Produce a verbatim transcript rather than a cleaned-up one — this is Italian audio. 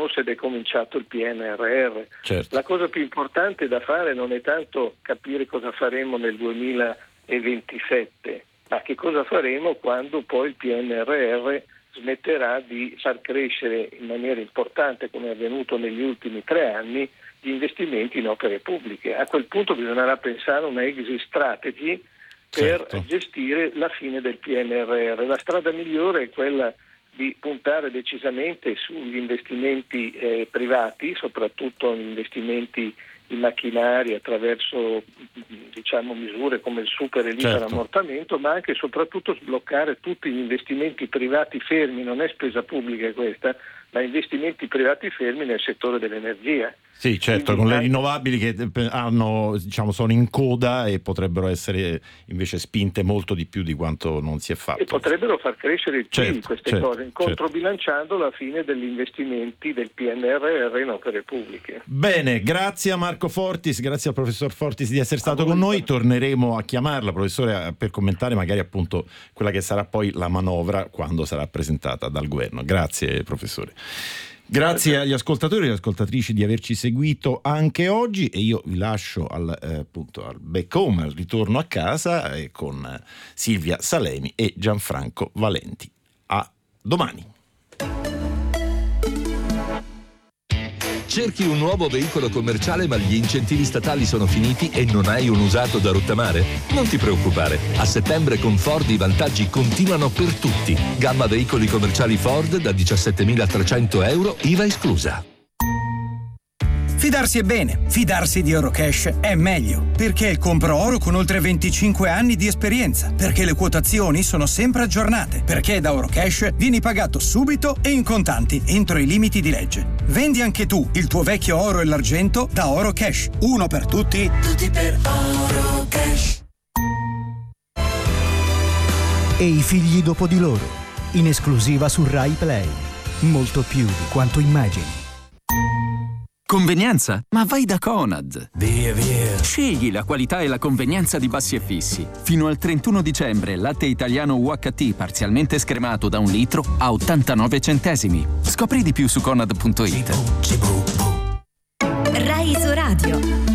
fosse decominciato il P N R R. Certo. La cosa più importante da fare non è tanto capire cosa faremo nel duemilaventisette, ma che cosa faremo quando poi il P N R R smetterà di far crescere in maniera importante, come è avvenuto negli ultimi tre anni, gli investimenti in opere pubbliche. A quel punto bisognerà pensare a una exit strategy per certo. gestire la fine del P N R R. La strada migliore è quella di puntare decisamente sugli investimenti eh, privati, soprattutto gli investimenti in macchinari attraverso, diciamo, misure come il super e l'iperammortamento, certo. ma anche e soprattutto sbloccare tutti gli investimenti privati fermi. Non è spesa pubblica questa, ma investimenti privati fermi nel settore dell'energia. Sì, certo, Quindi, con le rinnovabili che hanno, diciamo, sono in coda e potrebbero essere invece spinte molto di più di quanto non si è fatto. E potrebbero far crescere il P I L, certo, queste certo, cose, controbilanciando certo. la fine degli investimenti del P N R R in opere pubbliche. Bene, grazie a Marco Fortis, grazie al professor Fortis di essere stato con noi. Torneremo a chiamarla, professore, per commentare magari appunto quella che sarà poi la manovra quando sarà presentata dal governo. Grazie, professore. Grazie agli ascoltatori e alle ascoltatrici di averci seguito anche oggi, e io vi lascio al, eh, appunto, al back home, al ritorno a casa, eh, con Silvia Salemi e Gianfranco Valenti. A domani. Cerchi un nuovo veicolo commerciale ma gli incentivi statali sono finiti e non hai un usato da rottamare? Non ti preoccupare, a settembre con Ford i vantaggi continuano per tutti. Gamma veicoli commerciali Ford da diciassettemilatrecento euro, I V A esclusa. Fidarsi è bene, fidarsi di Eurocash è meglio, perché è il compro oro con oltre venticinque anni di esperienza, perché le quotazioni sono sempre aggiornate, perché da Eurocash vieni pagato subito e in contanti entro i limiti di legge. Vendi anche tu il tuo vecchio oro e l'argento da Eurocash. Uno per tutti, tutti per Eurocash. E i figli dopo di loro, in esclusiva su Rai Play. Molto più di quanto immagini. Convenienza? Ma vai da Conad! Via via! Scegli la qualità e la convenienza di Bassi e Fissi. Fino al trentuno dicembre, latte italiano U H T parzialmente scremato da un litro a ottantanove centesimi. Scopri di più su conad punto it. Rai Isoradio.